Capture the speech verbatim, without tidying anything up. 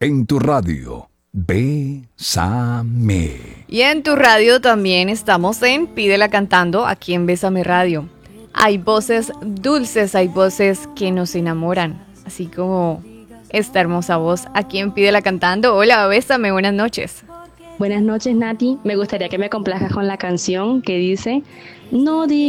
En tu radio, Bésame. Y en tu radio también estamos en Pídela Cantando, aquí en Bésame Radio. Hay voces dulces, hay voces que nos enamoran, así como esta hermosa voz aquí en Pídela Cantando. Hola, Bésame, buenas noches. Buenas noches, Nati. Me gustaría que me complazcas con la canción que dice: no digas